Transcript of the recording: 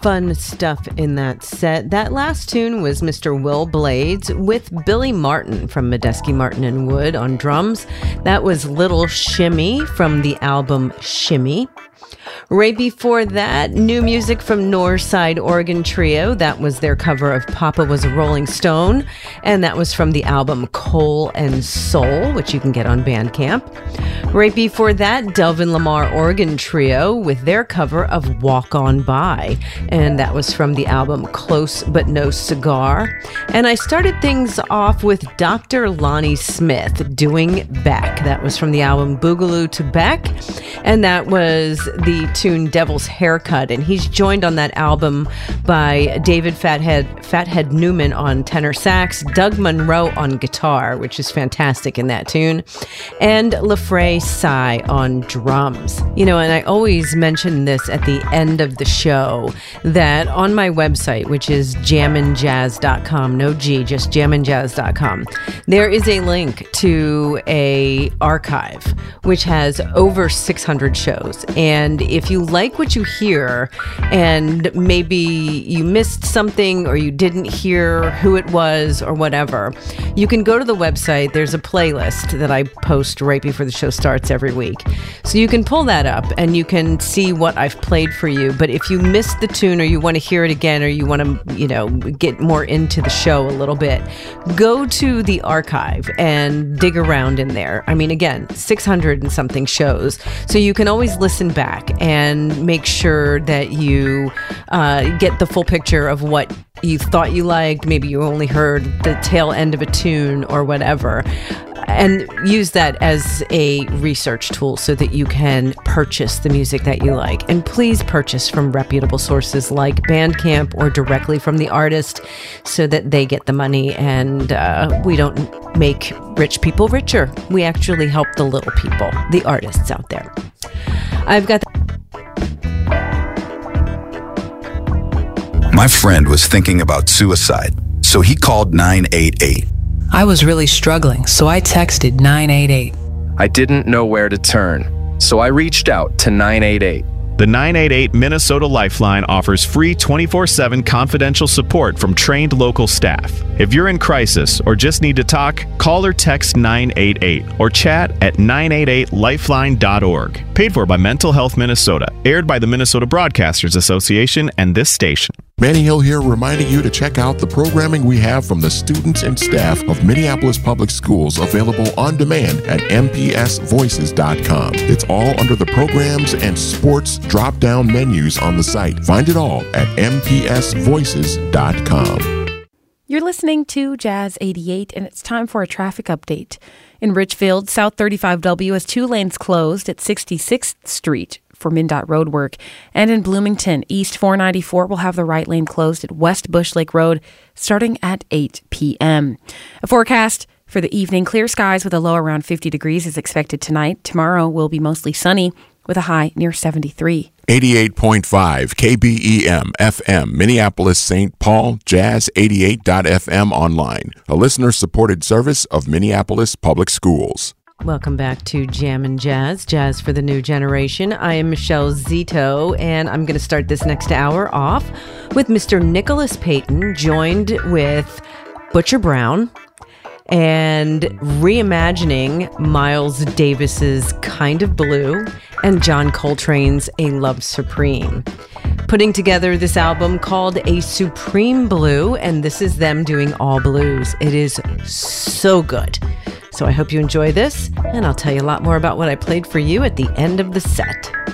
fun stuff in that set. That last tune was Mr. Will Blades with Billy Martin from Medeski Martin and Wood on drums. That was Little Shimmy from the album Shimmy. Right before that, new music from Northside Organ Trio. That was their cover of Papa Was a Rolling Stone, and that was from the album Coal and Soul, which you can get on Bandcamp. Right before that, Delvin Lamar Organ Trio with their cover of Walk On By, and that was from the album Close But No Cigar. And I started things off with Dr. Lonnie Smith doing Beck. That was from the album Boogaloo to Beck, and that was the tune Devil's Haircut, and he's joined on that album by David Fathead Newman on tenor sax, Doug Monroe on guitar, which is fantastic in that tune, and LaFrey Sy on drums. You know, and I always mention this at the end of the show, that on my website, which is jamminjazz.com, no G, just jamminjazz.com, there is a link to a archive which has over 600 shows. And if you like what you hear and maybe you missed something or you didn't hear who it was or whatever, you can go to the website. There's a playlist that I post right before the show starts every week. So you can pull that up and you can see what I've played for you. But if you missed the tune or you want to hear it again or you want to, you know, get more into the show a little bit, go to the archive and dig around in there. I mean, again, 600 and something shows. So you can always listen back and make sure that you get the full picture of what you thought you liked. Maybe you only heard the tail end of a tune or whatever, and use that as a research tool so that you can purchase the music that you like. And please purchase from reputable sources like Bandcamp or directly from the artist so that they get the money and we don't make rich people richer. We actually help the little people, the artists out there. I've got My friend was thinking about suicide, so he called 988. I was really struggling, so I texted 988. I didn't know where to turn, so I reached out to 988. The 988 Minnesota Lifeline offers free 24/7 confidential support from trained local staff. If you're in crisis or just need to talk, call or text 988 or chat at 988lifeline.org. Paid for by Mental Health Minnesota. Aired by the Minnesota Broadcasters Association and this station. Manny Hill here, reminding you to check out the programming we have from the students and staff of Minneapolis Public Schools, available on demand at mpsvoices.com. It's all under the programs and sports drop-down menus on the site. Find it all at mpsvoices.com. You're listening to Jazz 88, and it's time for a traffic update. In Richfield, South 35W has 2 lanes closed at 66th Street for MnDOT road work. And in Bloomington, East 494 will have the right lane closed at West Bush Lake Road starting at 8 p.m. A forecast for the evening: clear skies with a low around 50 degrees is expected tonight. Tomorrow will be mostly sunny with a high near 73. 88.5 KBEM FM, Minneapolis, St. Paul, Jazz 88.fm online, a listener-supported service of Minneapolis Public Schools. Welcome back to Jam and Jazz, Jazz for the New Generation. I am Michelle Zito, and I'm going to start this next hour off with Mr. Nicholas Payton, joined with Butcher Brown, and reimagining Miles Davis's Kind of Blue and John Coltrane's A Love Supreme. Putting together this album called A Supreme Blue, and this is them doing all blues. It is so good. So I hope you enjoy this, and I'll tell you a lot more about what I played for you at the end of the set.